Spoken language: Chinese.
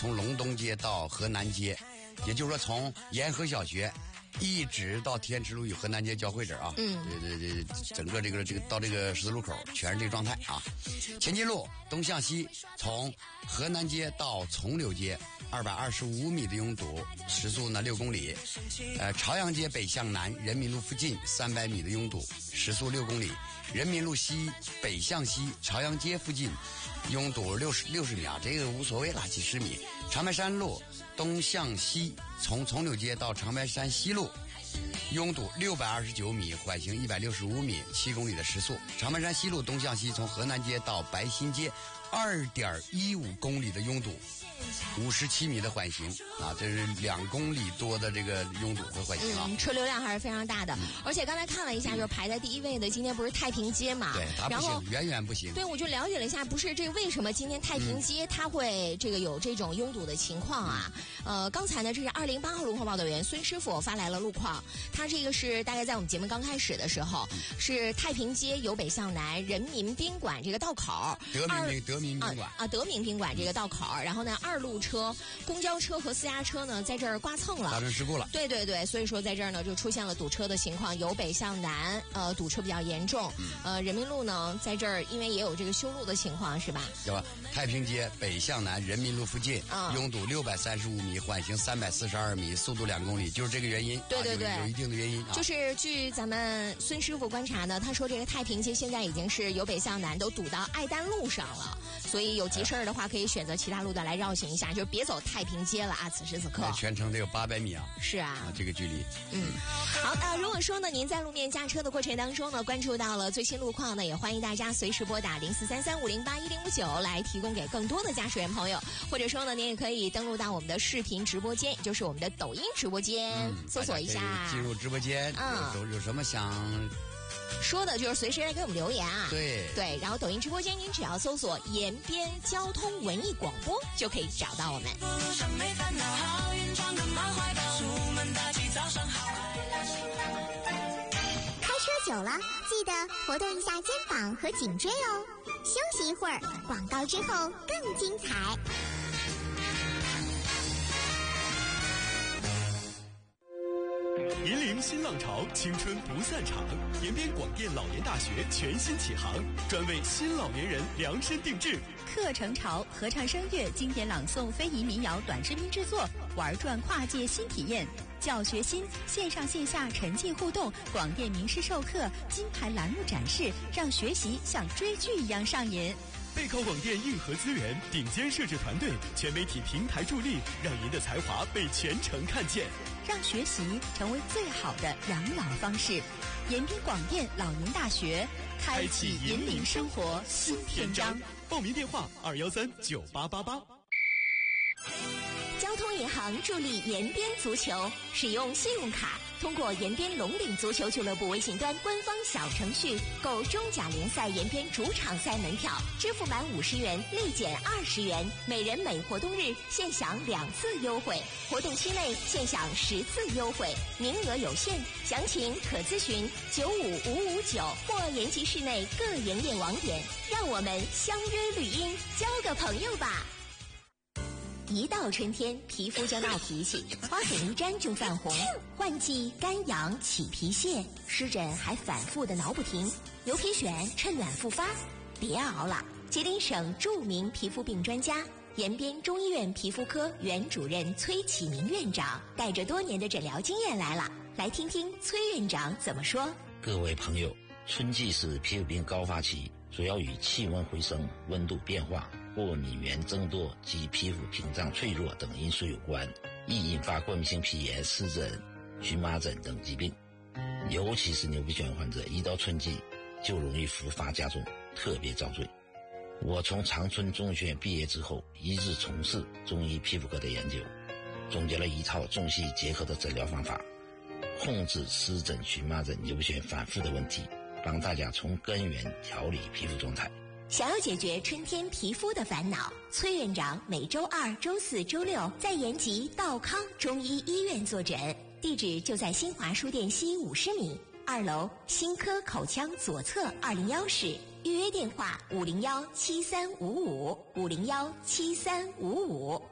从龙东街到河南街，也就是说从沿河小学一直到天池路与河南街交汇这儿啊，整个这个到这个十字路口全是这个状态啊。前进路东向西，从河南街到崇柳街225米的拥堵，时速呢6公里。朝阳街北向南，人民路附近300米的拥堵，时速6公里。人民路西北向西，朝阳街附近拥堵60米啊，这个无所谓了，几十米。长白山路东向西，从崇柳街到长白山西路拥堵629米，缓行165米，7公里的时速。长白山西路东向西，从河南街到白新街2.15公里的拥堵，57米的缓行啊，这是2公里多的这个拥堵和缓行啊。 车流量还是非常大的，而且刚才看了一下，就是排在第一位的，今天不是太平街嘛？ 对，它不行，远远不行。 对，我就了解了一下，不是这个为什么今天太平街它会这个有这种拥堵的情况啊？刚才呢，这是208号路况报道员孙师傅发来了路况，他这个是大概在我们节目刚开始的时候，是太平街由北向南人民宾馆这个道口，德民宾馆这个道口，然后呢2路车、公交车和私家车呢在这儿刮蹭了， 发生事故了。 对，所以说在这儿呢就出现了堵车的情况，由北向南堵车比较严重。人民路呢在这儿因为也有这个修路的情况是吧？ 对吧？太平街北向南人民路附近拥堵635米，缓行342米，速度2公里，就是这个原因。 对， 有一定的原因啊。 就是据咱们孙师傅观察呢，他说这个太平街现在已经是由北向南都堵到爱丹路上了，所以有急事儿的话可以选择其他路段来绕行一下，就别走太平街了啊！此时此刻全程得有800米啊！ 是啊， 这个距离。 好，那如果说呢，您在路面驾车的过程当中呢，关注到了最新路况呢，也欢迎大家随时拨打0433508159来提供给更多的驾驶员朋友，或者说呢，您也可以登录到我们的视频直播间，也就是我们的抖音直播间，搜索一下， 进入直播间，有什么想说的，就是随时来给我们留言啊。 对， 然后抖音直播间您只要搜索延边交通文艺广播就可以找到我们。 开车久了记得活动一下肩膀和颈椎哦，休息一会儿，广告之后更精彩。 引领新浪潮，青春不散场。延边广电老年大学全新启航，专为新老年人量身定制。 课程潮，合唱声乐、经典朗诵、非遗民谣短视频制作，玩转跨界新体验。教学新，线上线下沉浸互动，广电名师授课，金牌栏目展示，让学习像追剧一样上瘾。 背靠广电硬核资源，顶尖摄制团队，全媒体平台助力，让您的才华被全城看见， 让学习成为最好的养老方式。延边广电老年大学，开启引领生活新篇章。 报名电话2139888。 交通银行助力延边足球，使用信用卡通过延边龙岭足球俱乐部微信端官方小程序购中甲联赛延边主场赛门票，支付满50元立减20元，每人每活动日现享2次优惠，活动期内现享10次优惠，名额有限，详情可咨询95559或延吉市内各营业网点。让我们相约绿荫，交个朋友吧。一到春天，皮肤就闹脾气，花粉一沾就泛红，换季干痒起皮屑，湿疹还反复的挠不停，牛皮癣趁暖复发。别熬了，吉林省著名皮肤病专家、延边中医院皮肤科原主任崔启明院长带着多年的诊疗经验来了，来听听崔院长怎么说。 各位朋友，春季是皮肤病高发期，主要与气温回升、温度变化、过敏源增多及皮肤屏障脆弱等因素有关，易引发过敏性皮炎、湿疹、荨麻疹等疾病。尤其是牛皮癣患者，一到春季就容易复发加重，特别遭罪。我从长春中医学院毕业之后，一直从事中医皮肤科的研究，总结了一套中西结合的诊疗方法，控制湿疹、荨麻疹、牛皮癣反复的问题，帮大家从根源调理皮肤状态。 想要解决春天皮肤的烦恼，崔院长每周2、周4、周6在延吉道康中医医院坐诊，地址就在新华书店西50米2楼新科口腔左侧201室，预约电话5017355，5017355。